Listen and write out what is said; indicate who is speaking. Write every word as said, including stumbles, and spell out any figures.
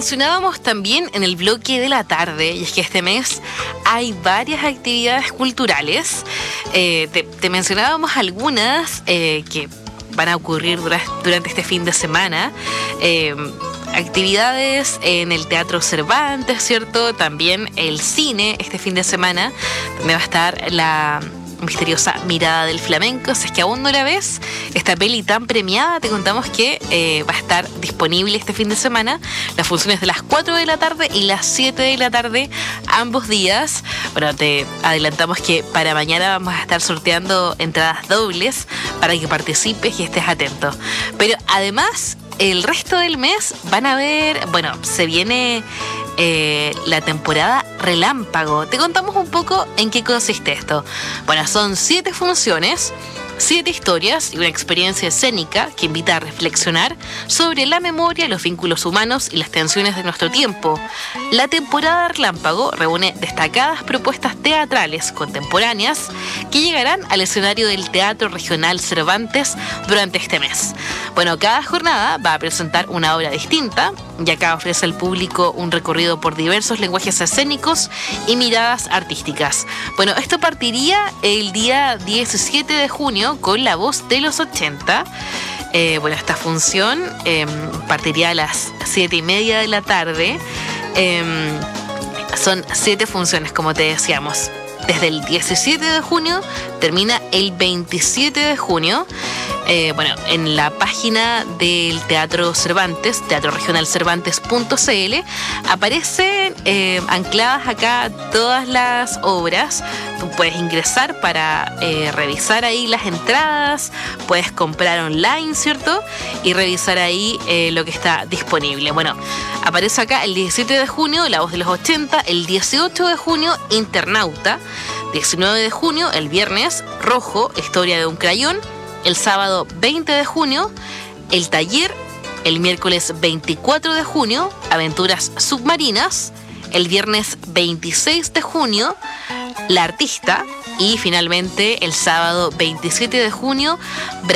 Speaker 1: mencionábamos también en el bloque de la tarde, y es que este mes hay varias actividades culturales. Eh, te, te mencionábamos algunas eh, que van a ocurrir dura, durante este fin de semana. Eh, actividades en el Teatro Cervantes, ¿cierto? También el cine este fin de semana, donde va a estar la misteriosa Mirada del Flamenco. Si es que aún no la ves, esta peli tan premiada, te contamos que eh, va a estar disponible este fin de semana. Las funciones de las cuatro de la tarde y las siete de la tarde, ambos días. Bueno, te adelantamos que para mañana vamos a estar sorteando entradas dobles para que participes y estés atento. Pero además, el resto del mes van a ver, bueno, se viene eh, la temporada Relámpago. Te contamos un poco en qué consiste esto. Bueno, son siete funciones, siete historias y una experiencia escénica que invita a reflexionar sobre la memoria, los vínculos humanos y las tensiones de nuestro tiempo. La temporada Relámpago reúne destacadas propuestas teatrales contemporáneas que llegarán al escenario del Teatro Regional Cervantes durante este mes. Bueno, cada jornada va a presentar una obra distinta, y acá ofrece al público un recorrido por diversos lenguajes escénicos y miradas artísticas. Bueno, esto partiría el día diecisiete de junio con La Voz de los ochenta. Eh, bueno, esta función eh, partiría a las siete y media de la tarde. Eh, son siete funciones, como te decíamos. Desde el diecisiete de junio termina el veintisiete de junio. Eh, bueno, en la página del Teatro Cervantes, teatro regional cervantes punto c l, aparecen eh, ancladas acá todas las obras. Tú puedes ingresar para eh, revisar ahí las entradas, puedes comprar online, ¿cierto? Y revisar ahí eh, lo que está disponible. Bueno, aparece acá el diecisiete de junio, La Voz de los ochenta, el dieciocho de junio, Internauta, diecinueve de junio, el viernes, Rojo, Historia de un crayón, el sábado veinte de junio, El Taller, el miércoles veinticuatro de junio, Aventuras submarinas, el viernes veintiséis de junio, La Artista, y finalmente el sábado veintisiete de junio,